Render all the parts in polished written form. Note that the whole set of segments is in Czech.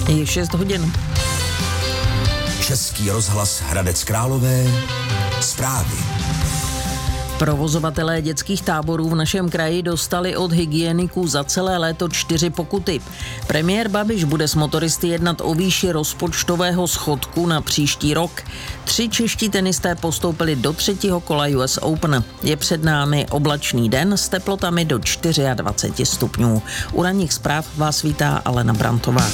Je 6 hodin. Český rozhlas Hradec Králové. Zprávy. Provozovatelé dětských táborů v našem kraji dostali od hygieniků za celé léto 4 pokuty. Premiér Babiš bude s motoristy jednat o výši rozpočtového schodku na příští rok. 3 čeští tenisté postoupili do 3. kola US Open. Je před námi oblačný den s teplotami do 24 stupňů. U ranních zpráv vás vítá Alena Brantová.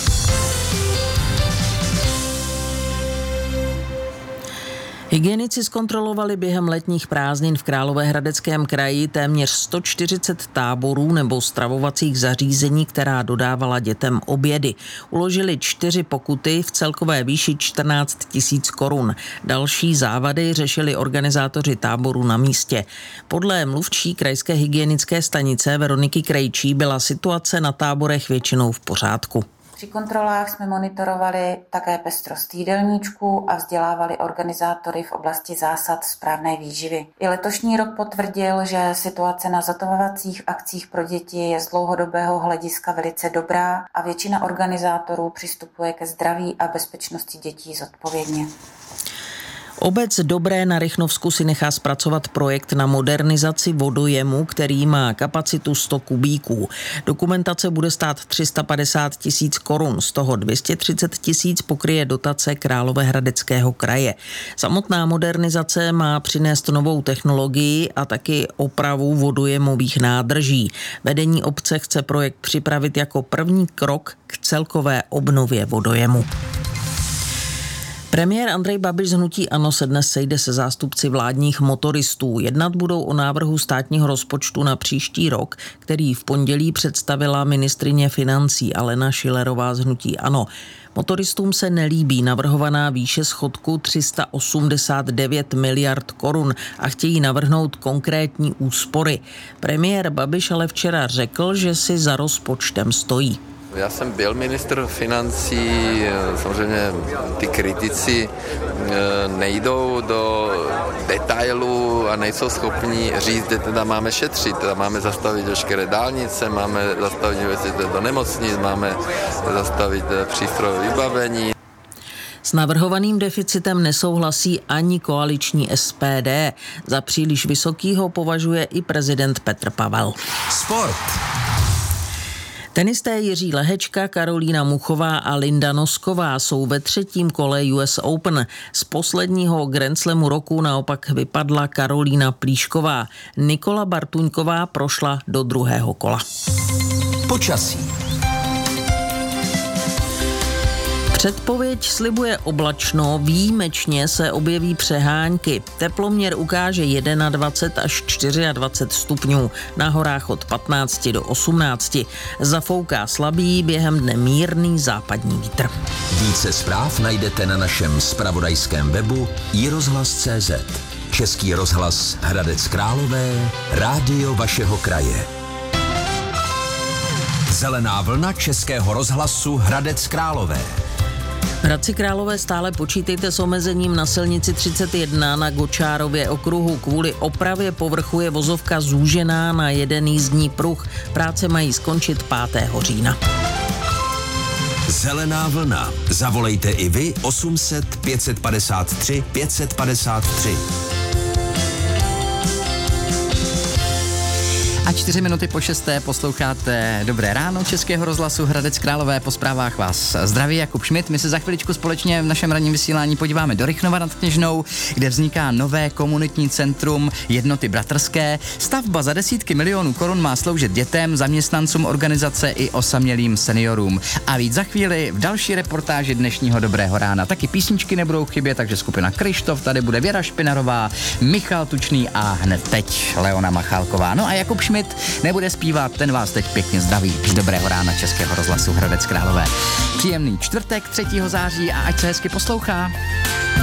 Hygienici zkontrolovali během letních prázdnin v Královéhradeckém kraji téměř 140 táborů nebo stravovacích zařízení, která dodávala dětem obědy. Uložili 4 pokuty v celkové výši 14 000 korun. Další závady řešili organizátoři táboru na místě. Podle mluvčí krajské hygienické stanice Veroniky Krejčí byla situace na táborech většinou v pořádku. Při kontrolách jsme monitorovali také pestrost jídelníčků a vzdělávali organizátory v oblasti zásad správné výživy. I letošní rok potvrdil, že situace na zotavovacích akcích pro děti je z dlouhodobého hlediska velice dobrá a většina organizátorů přistupuje ke zdraví a bezpečnosti dětí zodpovědně. Obec Dobré na Rychnovsku si nechá zpracovat projekt na modernizaci vodojemu, který má kapacitu 100 kubíků. Dokumentace bude stát 350 000 korun, z toho 230 000 pokryje dotace Královéhradeckého kraje. Samotná modernizace má přinést novou technologii a taky opravu vodojemových nádrží. Vedení obce chce projekt připravit jako první krok k celkové obnově vodojemu. Premiér Andrej Babiš z hnutí ANO se dnes sejde se zástupci vládních motoristů. Jednat budou o návrhu státního rozpočtu na příští rok, který v pondělí představila ministryně financí Alena Schillerová z hnutí ANO. Motoristům se nelíbí navrhovaná výše schodku 389 miliard korun a chtějí navrhnout konkrétní úspory. Premiér Babiš ale včera řekl, že si za rozpočtem stojí. Já jsem byl ministr financí, samozřejmě ty kritici nejdou do detailů a nejsou schopni říct, kde teda máme šetřit, teda máme zastavit veškeré dálnice, máme zastavit investice do nemocnic, máme zastavit přístrojové vybavení. S navrhovaným deficitem nesouhlasí ani koaliční SPD. Za příliš vysokýho považuje i prezident Petr Pavel. Sport. Tenisté Jiří Lehečka, Karolína Muchová a Linda Nosková jsou ve 3. kole US Open. Z posledního Grand Slamu roku naopak vypadla Karolína Plíšková. Nikola Bartuňková prošla do 2. kola. Počasí. Předpověď slibuje oblačno, výjimečně se objeví přehánky. Teploměr ukáže 21 až 24 stupňů, na horách od 15 do 18. Zafouká slabý, během dne mírný západní vítr. Více zpráv najdete na našem zpravodajském webu iRozhlas.cz. Český rozhlas Hradec Králové, rádio vašeho kraje. Zelená vlna Českého rozhlasu Hradec Králové. V Hradci Králové stále počítejte s omezením na silnici 31 na Gočárově okruhu. Kvůli opravě povrchu je vozovka zúžená na jeden jízdní pruh. Práce mají skončit 5. října. Zelená vlna. Zavolejte i vy 800 553 553. A 4 minuty po 6. posloucháte Dobré ráno Českého rozhlasu Hradec Králové. Po zprávách vás zdraví Jakub Šmit. My se za chviličku společně v našem ranním vysílání podíváme do Rychnova nad Kněžnou, kde vzniká nové komunitní centrum Jednoty bratrské. Stavba za desítky milionů korun má sloužit dětem, zaměstnancům organizace i osamělým seniorům. A víc za chvíli v další reportáži dnešního Dobrého rána. Taky písničky nebudou chybět, takže skupina Kryštof, tady bude Věra Špinarová, Michal Tučný a hned teď Leona Machálková. No a Jakub Šmit nebude zpívat, ten vás teď pěkně zdraví z Dobrého rána Českého rozhlasu Hradec Králové. Příjemný čtvrtek 3. září a ať se hezky poslouchá.